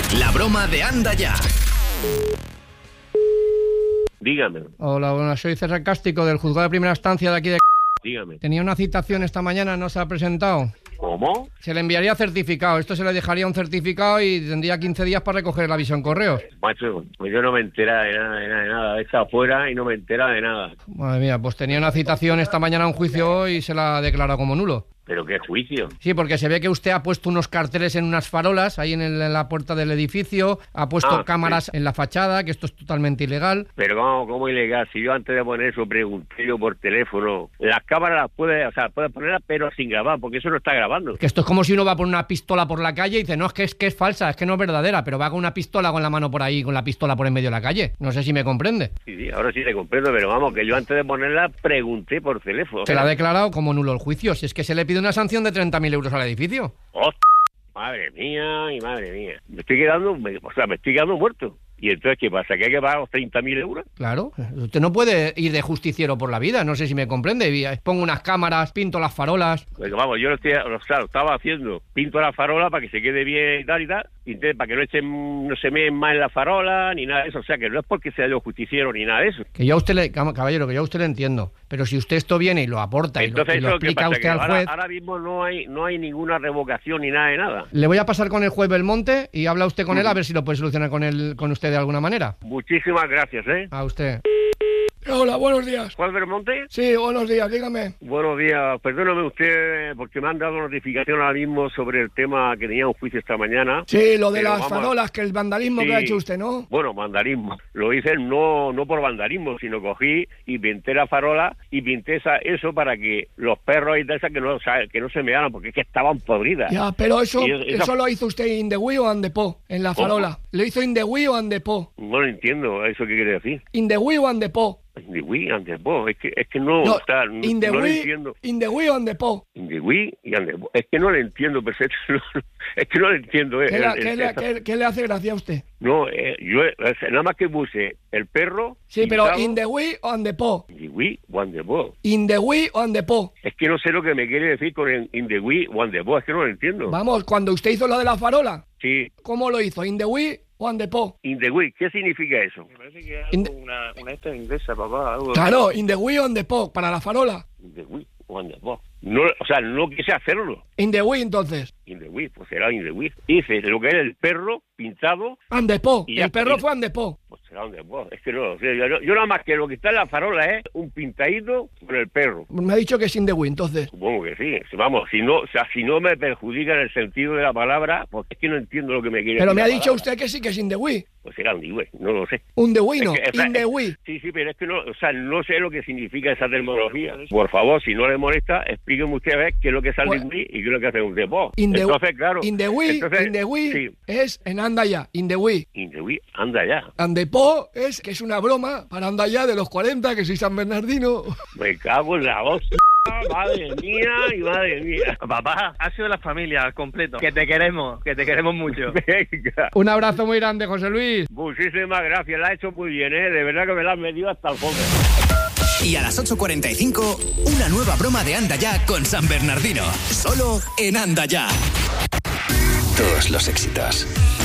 La broma de Anda Ya. Dígame. Hola, buenas, soy César Cástico del Juzgado de Primera Instancia de aquí de... Dígame. Tenía una citación esta mañana, no se ha presentado. ¿Cómo? Se le enviaría certificado, esto se le dejaría un certificado y tendría 15 días para recoger el aviso en correos. Macho, pues yo no me entera de nada. He estado afuera y no me entera de nada. Madre mía, pues tenía una citación esta mañana a un juicio y se la ha declarado como nulo. ¿Pero qué juicio? Sí, porque se ve que usted ha puesto unos carteles en unas farolas ahí en la puerta del edificio, ha puesto cámaras en la fachada, que esto es totalmente ilegal. Pero ¿cómo ilegal? Si yo antes de poner eso pregunté yo por teléfono, las cámaras las puedes ponerlas pero sin grabar, porque eso no está grabando. Que esto es como si uno va a poner una pistola por la calle y dice, no, es que es falsa, es que no es verdadera, pero va con una pistola con la mano por ahí, con la pistola por en medio de la calle. No sé si me comprende. Sí, ahora sí te comprendo, pero vamos, que yo antes de ponerla pregunté por teléfono. Se la ha declarado como nulo el juicio, si es que se le pide una sanción de 30.000 euros al edificio. Madre mía. Me estoy quedando muerto. ¿Y entonces qué pasa? ¿Que hay que pagar los 30.000 euros? Claro, usted no puede ir de justiciero por la vida, no sé si me comprende. Pongo unas cámaras, pinto las farolas. Pues vamos, yo lo estaba haciendo. Pinto la farola para que se quede bien y tal, para que no se meen más en la farola, ni nada de eso. O sea, que no es porque sea yo justiciero ni nada de eso. Que yo a usted caballero, que yo a usted le entiendo. Pero si usted esto viene y lo aporta entonces, y lo explica usted al juez... Ahora mismo no hay ninguna revocación ni nada de nada. Le voy a pasar con el juez Belmonte y habla usted con él a ver si lo puede solucionar con usted de alguna manera. Muchísimas gracias, A usted. Hola, buenos días. ¿Juan Belmonte? Sí, buenos días, dígame. Buenos días. Perdóname usted porque me han dado notificación ahora mismo sobre el tema que tenía un juicio esta mañana. Sí, lo de las farolas, que el vandalismo que ha hecho usted, ¿no? Bueno, vandalismo. Lo hice no por vandalismo, sino cogí y pinté la farola y pinté eso para que los perros y de esas que no se mearan porque es que estaban podridas. Ya, pero eso lo hizo usted in the Wii o and the Po, en la farola. ¿Cómo? ¿Lo hizo in the Wii o and the Po? No lo entiendo, ¿eso qué quiere decir? In the Wii o and the Po. In the Wii and the Po, es que no lo entiendo. In the Wii o and the Po. In the Wii y and the Po. Es que no lo entiendo perfecto. Es que no lo entiendo. ¿Qué le hace gracia a usted? No, yo nada más que puse el perro. Sí, pintado, pero in the Wii o and the Po. In the Wii o and the Po. In the Wii o and the Po. Es que no sé lo que me quiere decir con el in the Wii o and the Po, es que no lo entiendo. Vamos, cuando usted hizo lo de la farola. Sí. ¿Cómo lo hizo? ¿In the Wii o and the Po? In the Wii, ¿qué significa eso? Me parece que es una esta inglesa, papá. Algo claro, in the Wii o and the Po, para la farola. In the Wii o and the Po. No, no quise hacerlo. In the Wii, entonces. In the Wii, pues será in the Wii. Hice lo que era el perro pintado. And the Po. El perro fue and the Po. Pues será and the Po. Es que no lo sé. Yo nada más que lo que está en la farola es un pintadito con el perro. Me ha dicho que es in the Wii, entonces. Supongo que sí. Vamos, si no me perjudica en el sentido de la palabra, porque es que no entiendo lo que me quiere decir. Pero me ha dicho usted que sí que es in the Wii. Pues será un the Wii, no lo sé. Un the Wii, no. In the Wii. Sí, pero es que no sé lo que significa esa terminología. Por favor, si no le molesta, explíqueme usted a ver qué es lo que es el Wii y qué es lo que hace un the Po. Entonces, claro. In the Wii sí. Es en Anda Ya. In the Wii. In the Wii, Anda Ya. And the Po es que es una broma para Anda Ya de los 40, que soy San Bernardino. Me cago en la hostia. Madre mía. Papá, ha sido la familia al completo. Que te queremos mucho. Venga. Un abrazo muy grande, José Luis. Muchísimas gracias, la ha hecho muy bien, De verdad que me la has metido hasta el fondo. Y a las 8:45, una nueva broma de Anda Ya con San Bernardino. Solo en Anda Ya. Todos los éxitos.